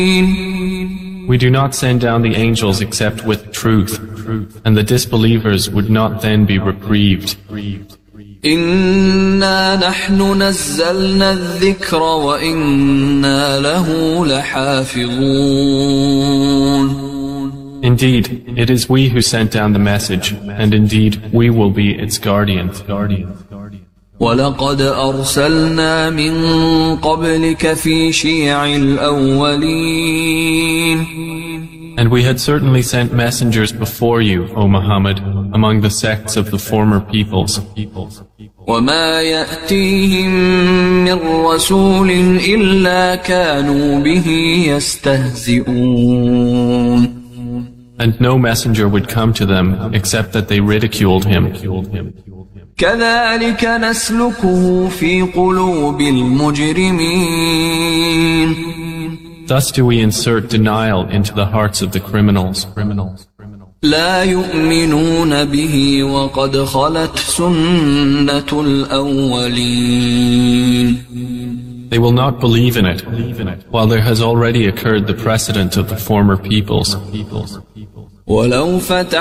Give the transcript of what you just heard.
We do not send down the angels except with truth, and the disbelievers would not then be reprieved. إنا نحن نزلنا الذكر وإنا له لحافظون. Indeed, it is we who sent down the message, and indeed we will be its guardians. ولقد أرسلنا من قبلك في شيع الأولين. And we had certainly sent messengers before you, O Muhammad, among the sects of the former peoples. وما يأتيهم من رسول إلا كانوا به يستهزئون. And no messenger would come to them except that they ridiculed him. كذلك نسلكه في قلوب المجرمين. Thus do we insert denial into the hearts of the criminals. لا يؤمنون به وقد خلت سنة الأولين. They will not believe in it, while there has already occurred the precedent of the former peoples. ولو فتحنا